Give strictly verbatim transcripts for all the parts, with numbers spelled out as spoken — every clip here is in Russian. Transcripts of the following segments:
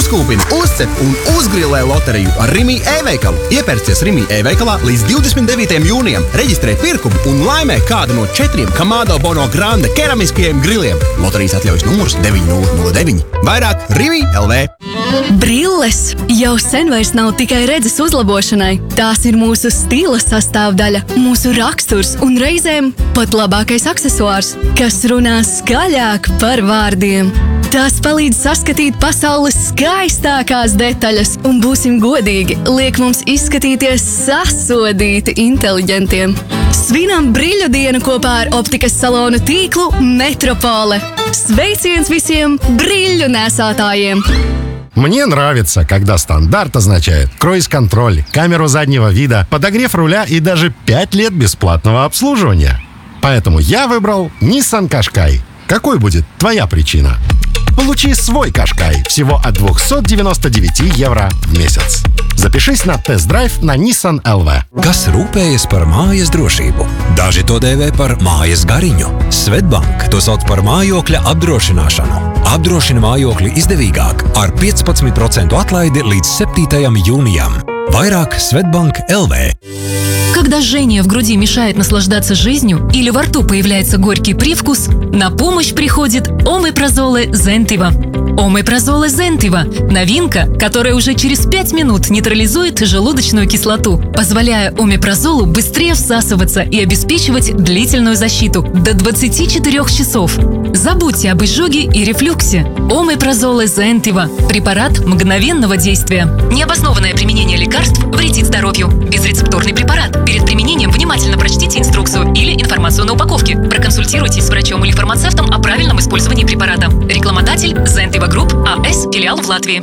Uzkūpini, uzcep un uzgrilē loteriju ar Rimi e-veikalu. Iepērcies Rimi e-veikalā līdz divdesmit devītajam jūnijam, reģistrē pirkumu un laimē kādu no četriem Kamado Bono Grande keramiskajiem griliem. Loterijas atļaujas numurs deviņi nulle nulle deviņi. Vairāk Rimi L V. Brilles jau sen vairs nav tikai redzes uzlabošanai. Tās ir mūsu stila sastāvdaļa, mūsu raksturs un reizēm pat labākais aksesuārs, kas runā skaļāk par vārdiem. Tās palīdz saskatīt pasaules skaistākās detaļas un, būsim godīgi, liek mums izskatīties sasodīti inteliģentiem. Svinam Briļu dienu kopā ar optikas salonu tīklu Metropole. Sveiciens visiem Briļu nēsātājiem! Мне нравится, когда стандарт означает круиз-контроль, камеру заднего вида, подогрев руля и даже пять лет бесплатного обслуживания. Поэтому я выбрал Nissan Qashqai. Какой будет твоя причина? Получи свой Qashqai всего от двести девяносто девять евро в месяц. Запишись на тест-драйв на Nissan L V. Kas rūpējas par mājas drošību? Daži to dēvē par mājas gariņu. Svetbank to sauc par mājokļa apdrošināšanu. Apdrošina mājokļu izdevīgāk ar piecpadsmit procentu atlaidi līdz septītajam jūnijam. Vairāk Svetbank L V. Когда жжение в груди мешает наслаждаться жизнью или во рту появляется горький привкус, на помощь приходит Омепразоле Зентива. Омепразоле Зентива – новинка, которая уже через пять минут нейтрализует желудочную кислоту, позволяя омепразолу быстрее всасываться и обеспечивать длительную защиту до двадцати четырёх часов. Забудьте об изжоге и рефлюксе. Омепразоле Зентива – препарат мгновенного действия. Необоснованное применение лекарств вредит здоровью. Безрецептурный препарат. Перед применением внимательно прочтите инструкцию или информацию на упаковке. Проконсультируйтесь с врачом или фармацевтом о правильном использовании препарата. Рекламодатель Zentiva Group А С, филиал в Латвии.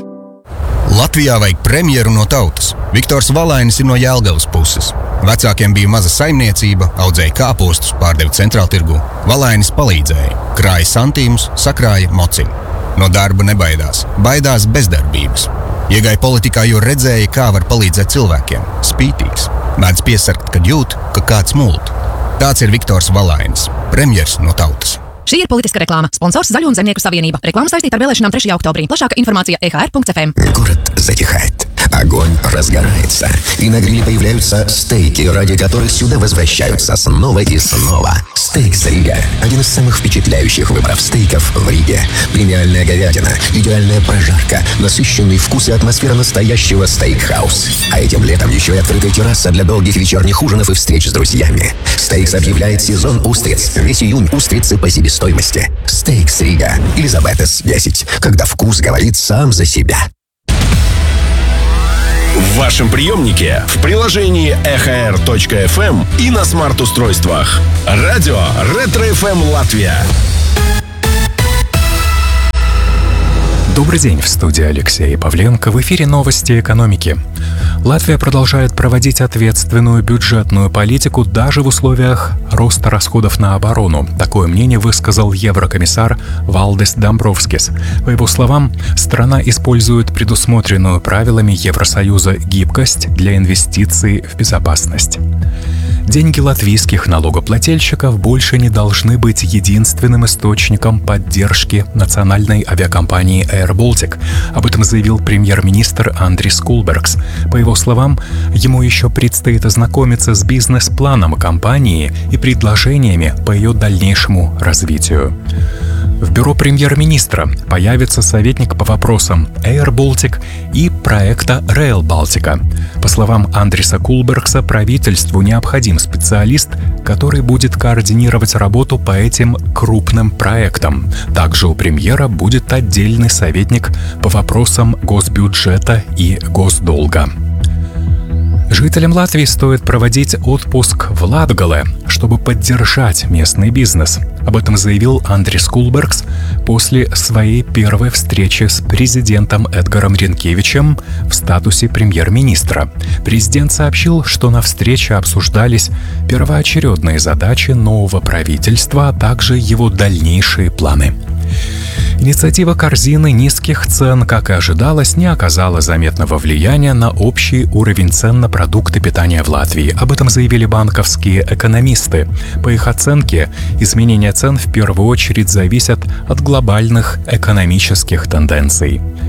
Latvijā vajag premjeru no tautas. Viktors Valainis ir no Jelgavas puses. Vecākiem bija maza saimniecība, audzēja kāpostus, pārdeva centrāltirgu. Valainis palīdzēja, krāja santīmus, sakrāja mocim. No darba nebaidās, baidās bezdarbības. Iegāja politikā, jo redzēja, kā var palīdzēt cilvēkiem. Spītīgs. Mēdz piesargt, kad jūt, ka kāds mult. Tāds ir Viktors Valainis, premjers no tautas. Šī ir politiska reklāma. Sponsors Zaļo un Zemnieku savienība. Reklāma saistīta ar vēlēšanām trešajā oktobrī. Plašāka информация e h r punkt f m. Город затихает. Огонь разгорается. И на гриле появляются стейки, ради которых сюда возвращаются снова и снова. Стейкс Рига. Один из самых впечатляющих выборов стейков в Риге. Премиальная говядина, идеальная прожарка, насыщенный вкус и атмосфера настоящего стейкхаус. А этим летом еще и открытая терраса для долгих вечерних ужинов и встреч с друзьями. Стейкс объявляет сезон устриц. Весь июнь устрицы по себестоимости. Стейкс Рига. Елизаветес десять. Когда вкус говорит сам за себя. В вашем приемнике, в приложении и эйч ар точка эф эм и на смарт-устройствах. Радио Ретро-эф эм Латвия. Добрый день, в студии Алексей Павленко. В эфире новости экономики. Латвия продолжает проводить ответственную бюджетную политику даже в условиях роста расходов на оборону. Такое мнение высказал еврокомиссар Валдис Домбровскис. По его словам, страна использует предусмотренную правилами Евросоюза гибкость для инвестиций в безопасность. Деньги латвийских налогоплательщиков больше не должны быть единственным источником поддержки национальной авиакомпании Air Baltic. Об этом заявил премьер-министр Андрис Кулбергс. По его словам, ему еще предстоит ознакомиться с бизнес-планом компании и предложениями по ее дальнейшему развитию. В бюро премьер-министра появится советник по вопросам Air Baltic и проекта Rail Baltica. По словам Андриса Кулбергса, правительству необходим специалист, который будет координировать работу по этим крупным проектам. Также у премьера будет отдельный советник по вопросам госбюджета и госдолга. Жителям Латвии стоит проводить отпуск в Латгале, чтобы поддержать местный бизнес. Об этом заявил Андрис Кулбергс после своей первой встречи с президентом Эдгаром Ринкевичем в статусе премьер-министра. Президент сообщил, что на встрече обсуждались первоочередные задачи нового правительства, а также его дальнейшие планы. Инициатива корзины низких цен, как и ожидалось, не оказала заметного влияния на общий уровень цен на продукты питания в Латвии. Об этом заявили банковские экономисты. По их оценке, изменения цен в первую очередь зависят от глобальных экономических тенденций.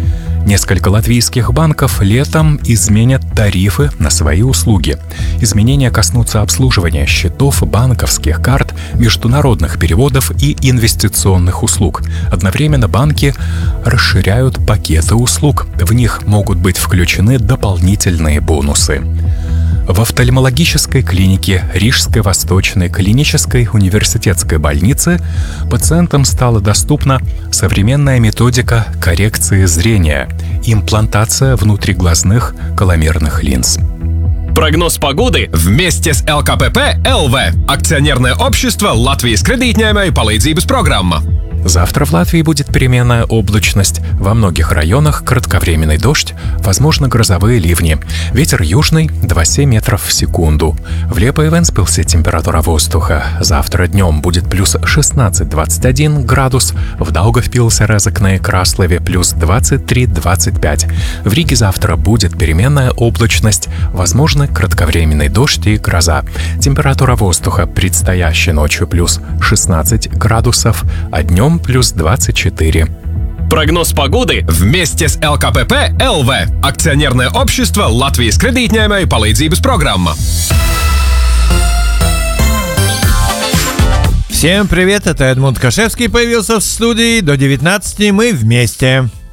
Несколько латвийских банков летом изменят тарифы на свои услуги. Изменения коснутся обслуживания счетов, банковских карт, международных переводов и инвестиционных услуг. Одновременно банки расширяют пакеты услуг. В них могут быть включены дополнительные бонусы. В офтальмологической клинике Рижской Восточной клинической университетской больницы пациентам стала доступна современная методика коррекции зрения – имплантация внутриглазных коломерных линз. Прогноз погоды вместе с эл ка пэ пэ эл ви. Акционерное общество Латвijas kredītņēmēju palīdzības программа. Завтра в Латвии будет переменная облачность. Во многих районах кратковременный дождь, возможно, грозовые ливни. Ветер южный – два-семь метров в секунду. В Лепо и Вентспилсе температура воздуха завтра днем будет плюс шестнадцать - двадцать один градус, в Даугавпилсе, Резекне и Краслове плюс двадцать три - двадцать пять. В Риге завтра будет переменная облачность, возможно, кратковременный дождь и гроза. Температура воздуха предстоящей ночью плюс шестнадцать градусов, а днем плюс двадцать четыре. Прогноз погоды вместе с эл ка пэ пэ эл ви. Акционерное общество Латвijas kredītņēmēju palīdzības программа. Всем привет, это Эдмунд Кашевский появился в студии. До девятнадцати мы вместе.